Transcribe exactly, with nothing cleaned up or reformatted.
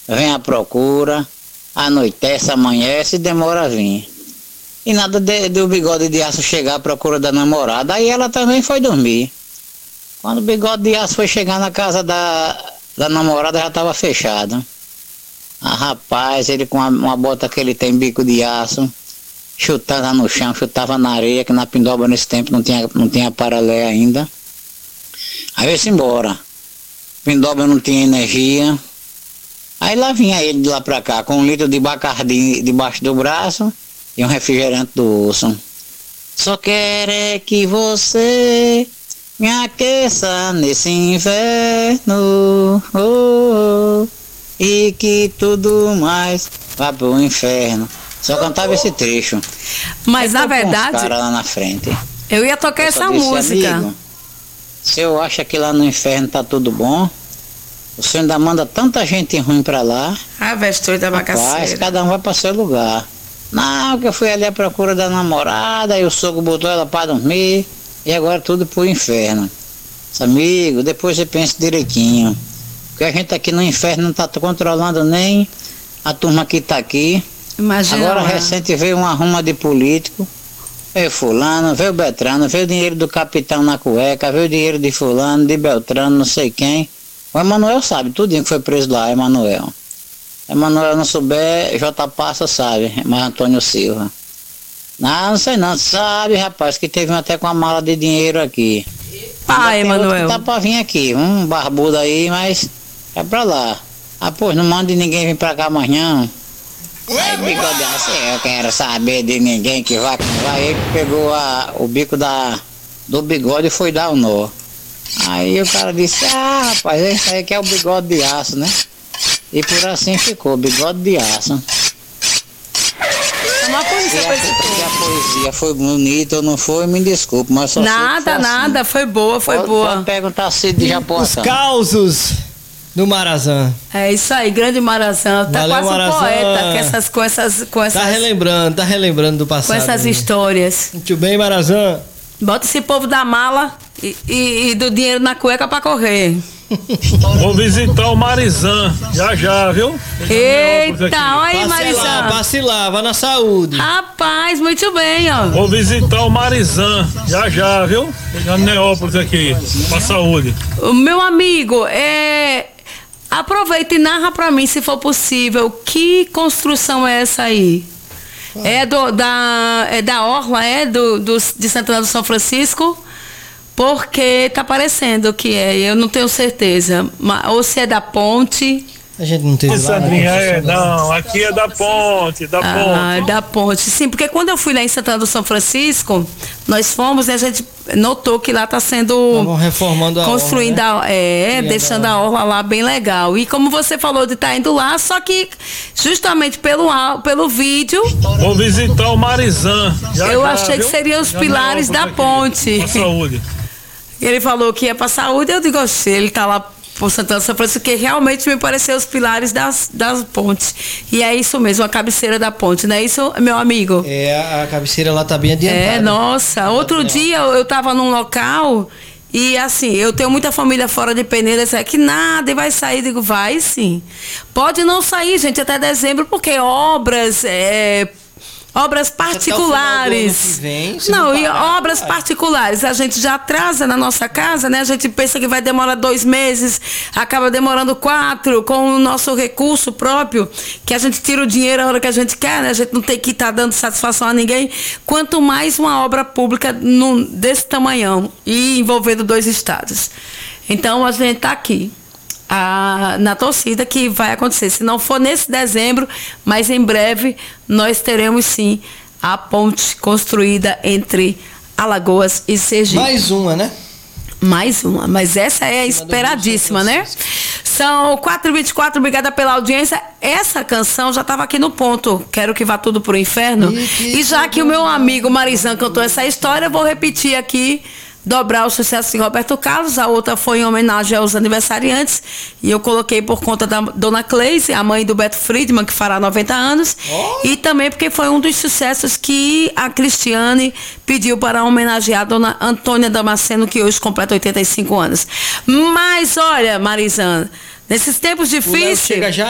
vem à procura, anoitece, amanhece e demora a vir. E nada de, de o bigode de aço chegar à procura da namorada, aí ela também foi dormir. Quando o bigode de aço foi chegar na casa da, da namorada, já estava fechado. Ah, rapaz, ele com uma, uma bota que ele tem, bico de aço, chutava no chão, chutava na areia, que na Pindoba nesse tempo não tinha, não tinha paralé ainda. Aí veio-se embora. Pindoba não tinha energia. Aí lá vinha ele de lá pra cá, com um litro de Bacardi debaixo do braço e um refrigerante do urso. Só quero é que você me aqueça nesse inverno, oh, oh, e que tudo mais vá pro inferno. Só cantava esse trecho. Mas na verdade, cara lá na frente. Eu ia tocar eu essa disse, música. Amigo, se eu acho que lá no inferno tá tudo bom, o senhor ainda manda tanta gente ruim pra lá. Ah, vestou da bagaceira. Cada um vai pra seu lugar. Não, que eu fui ali à procura da namorada, e o sogro botou ela pra dormir, e agora tudo pro inferno. Amigo, depois você pensa direitinho. Porque a gente aqui no inferno não tá controlando nem a turma que tá aqui. Imagina. Agora lá. recente veio uma ruma de político, veio fulano, veio Beltrano, veio dinheiro do capitão na cueca, veio dinheiro de fulano, de Beltrano, não sei quem. O Emanuel sabe, tudinho que foi preso lá, Emanuel. Emanuel não souber, J. Passa sabe, mas Antônio Silva. Não, não sei não, sabe rapaz, que teve um até com a mala de dinheiro aqui. Ah, Emanuel. Tá pra vir aqui, um barbudo aí, mas é pra lá. Ah, pois, não manda ninguém vir pra cá amanhã. Aí bigode assim, eu quero saber de ninguém que vai, que não vai. Ele pegou a, o bico da, do bigode e foi dar o nó. Aí o cara disse, ah rapaz, esse aí que é o bigode de aço, né? E por assim ficou, bigode de aço. Uma poesia, se, a, se a poesia foi bonita ou não foi, me desculpe, mas só Nada, nada, assim. Foi boa, foi pode, boa. Pode perguntar se de Japoatã. Os causos do Marazan. É isso aí, grande Marazan. Tá Valeu, quase um Marazan. poeta com essas, com essas, com essas. Tá relembrando, tá relembrando do passado. Com essas né? histórias. Muito bem, Marazan. Bota esse povo da mala e, e, e do dinheiro na cueca pra correr. Vou visitar o Marizan, já já, viu? Eita, olha aí, Marizan. Passe lá, vá na saúde. Rapaz, muito bem, ó. Vou visitar o Marizan, já já, viu? Pegando Neópolis aqui, pra saúde. O meu amigo, é... aproveita e narra pra mim, se for possível, que construção é essa aí? Ah. É, do, da, é da Orla, é do, do, de Santana do São Francisco? Porque tá parecendo que é, eu não tenho certeza. Mas, ou se é da ponte. A gente não tem. Sandrinha, é, não, aqui é da ponte, da ah, ponte. Ah, da ponte. Sim, porque quando eu fui lá em Santana do São Francisco, nós fomos e a gente notou que lá tá sendo reformando a construindo orla, né? a, é, deixando a orla lá bem legal. E como você falou de estar tá indo lá, só que justamente pelo, pelo vídeo. Vou visitar o Marizan. Já, eu já, achei viu? que seriam os já pilares da aqui, ponte. pra saúde. Ele falou que ia pra saúde, eu digo, oxe, ele tá lá por Santana do São Francisco, que realmente me pareceu os pilares das, das pontes. E é isso mesmo, a cabeceira da ponte, não é isso, meu amigo? É, a cabeceira lá tá bem adiantada. É, nossa. Outro dia eu, eu tava num local e assim, eu tenho muita família fora de Peneira, é que nada, e vai sair, eu digo, vai sim. Pode não sair, gente, até dezembro, porque obras... É, obras particulares. Vem, não, não e parar, obras vai. particulares. A gente já atrasa na nossa casa, né? A gente pensa que vai demorar dois meses, acaba demorando quatro, com o nosso recurso próprio, que a gente tira o dinheiro a hora que a gente quer, né? A gente não tem que estar dando satisfação a ninguém. Quanto mais uma obra pública num, desse tamanhão e envolvendo dois estados. Então, a gente está aqui. A, na torcida que vai acontecer. Se não for nesse dezembro, mas em breve nós teremos sim a ponte construída entre Alagoas e Sergipe. Mais uma, né? Mais uma, mas essa é a esperadíssima, né? São quatro e vinte e quatro, obrigada pela audiência. Essa canção já estava aqui no ponto, Quero Que Vá Tudo Pro Inferno. E, e já que o meu amigo Marizan cantou essa história, eu vou repetir aqui. Dobrar o sucesso de Roberto Carlos, a outra foi em homenagem aos aniversariantes, e eu coloquei por conta da Dona Cleise, a mãe do Beto Friedman, que fará noventa anos, oh. E também porque foi um dos sucessos que a Cristiane pediu para homenagear a Dona Antônia Damasceno, que hoje completa oitenta e cinco anos. Mas olha, Marizan, nesses tempos difíceis...